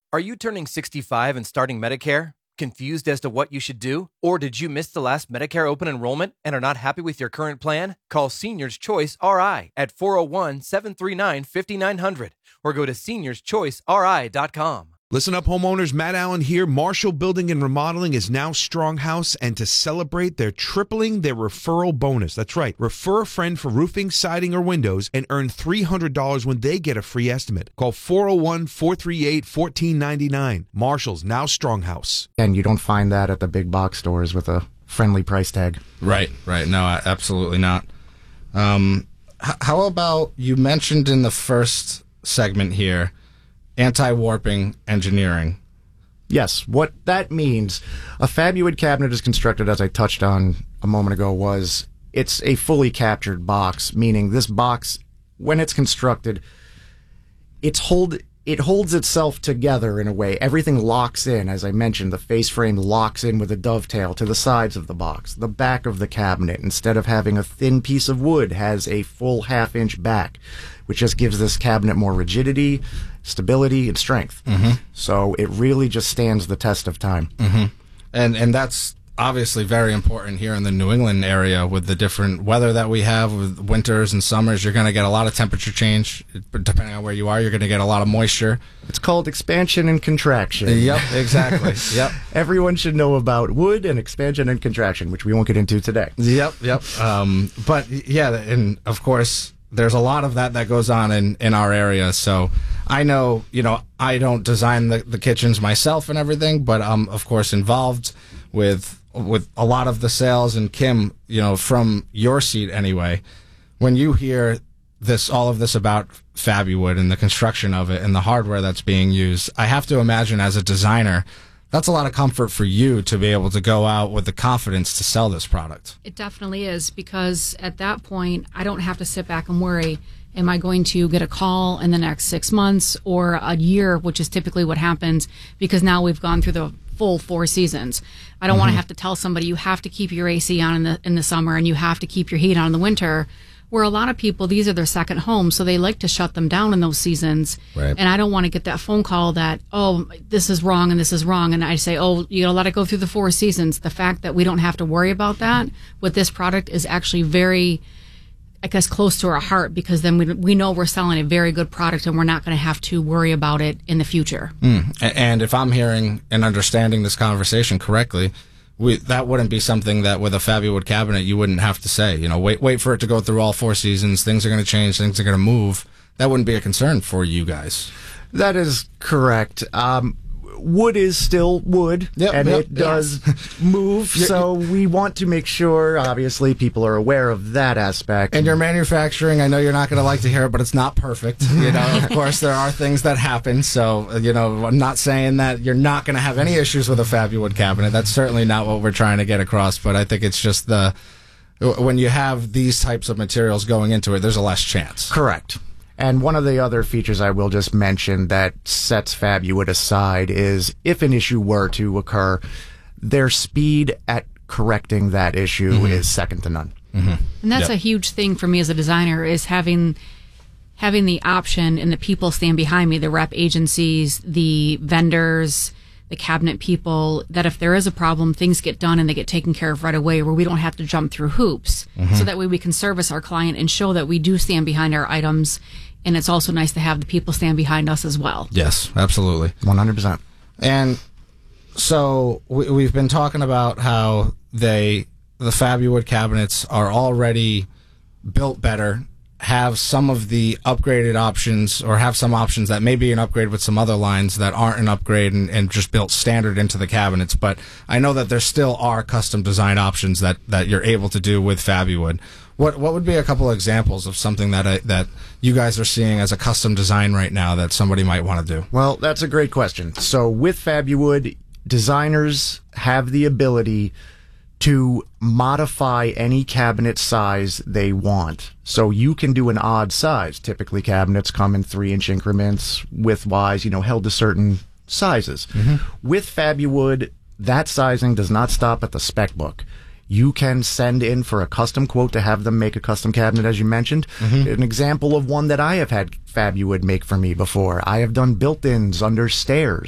Are you turning 65 and starting Medicare? Confused as to what you should do? Or did you miss the last Medicare open enrollment and are not happy with your current plan? Call Seniors Choice RI at 401-739-5900 or go to seniorschoiceri.com. Listen up, homeowners. Matt Allen here. Marshall Building and Remodeling is now Stronghouse, and to celebrate, they're tripling their referral bonus. That's right. Refer a friend for roofing, siding, or windows and earn $300 when they get a free estimate. Call 401-438-1499. Marshall's now Stronghouse. And you don't find that at the big box stores with a friendly price tag. Right. No, absolutely not. How about, you mentioned in the first segment here, anti-warping engineering. Yes, what that means, a Fabuwood cabinet is constructed, as I touched on a moment ago, it's a fully captured box, meaning this box, when it's constructed, it holds itself together in a way. Everything locks in, as I mentioned. The face frame locks in with a dovetail to the sides of the box. The back of the cabinet, instead of having a thin piece of wood, has a full half-inch back, which just gives this cabinet more rigidity, stability, and strength. Mm-hmm. So it really just stands the test of time. Mm-hmm. And that's obviously very important here in the New England area with the different weather that we have with winters and summers. You're going to get a lot of temperature change. Depending on where you are, you're going to get a lot of moisture. It's called expansion and contraction. Yep, exactly. Yep. Everyone should know about wood and expansion and contraction, which we won't get into today. Yep. But yeah, and of course, there's a lot of that goes on in our area. So I know, I don't design the kitchens myself and everything, but I'm, of course, involved with a lot of the sales. And Kim, from your seat anyway, when you hear all of this about Fabuwood and the construction of it and the hardware that's being used, I have to imagine as a designer, that's a lot of comfort for you to be able to go out with the confidence to sell this product. It definitely is, because at that point, I don't have to sit back and worry, am I going to get a call in the next 6 months or a year, which is typically what happens, because now we've gone through the full 4 seasons. I don't want to have to tell somebody you have to keep your AC on in the summer and you have to keep your heat on in the winter, where a lot of people, these are their second home, so they like to shut them down in those seasons. Right. And I don't want to get that phone call that, this is wrong and this is wrong. And I say, you let it go through the 4 seasons. The fact that we don't have to worry about that with this product is actually very, I guess, close to our heart, because then we know we're selling a very good product and we're not going to have to worry about it in the future. And if I'm hearing and understanding this conversation correctly, that wouldn't be something that with a Fabuwood cabinet you wouldn't have to say, wait for it to go through all 4 seasons. Things are going to change. Things are going to move. That wouldn't be a concern for you guys. That is correct. Wood is still wood, it does move, so we want to make sure, obviously, people are aware of that aspect. And your manufacturing, I know you're not going to like to hear it, but it's not perfect. Of course, there are things that happen, so, I'm not saying that you're not going to have any issues with a Fabuwood cabinet. That's certainly not what we're trying to get across, but I think it's just when you have these types of materials going into it, there's a less chance. Correct. And one of the other features I will just mention that sets Fabuwood aside is, if an issue were to occur, their speed at correcting that issue is second to none. Mm-hmm. And that's a huge thing for me as a designer, is having the option, and the people stand behind me, the rep agencies, the vendors, the cabinet people, that if there is a problem, things get done and they get taken care of right away, where we don't have to jump through hoops. So that way we can service our client and show that we do stand behind our items. And it's also nice to have the people stand behind us as well. Yes, absolutely. 100%. And so we've been talking about how the Fabuwood cabinets are already built better, have some of the upgraded options, or have some options that may be an upgrade with some other lines that aren't an upgrade and just built standard into the cabinets. But I know that there still are custom design options that you're able to do with Fabuwood. What would be a couple of examples of something that you guys are seeing as a custom design right now that somebody might want to do? Well, that's a great question. So with Fabuwood, designers have the ability to modify any cabinet size they want. So you can do an odd size. Typically, cabinets come in 3-inch increments, width-wise, held to certain sizes. With Fabuwood, that sizing does not stop at the spec book. You can send in for a custom quote to have them make a custom cabinet, as you mentioned. An example of one that I have had Fabuwood make for me before. I have done built-ins under stairs.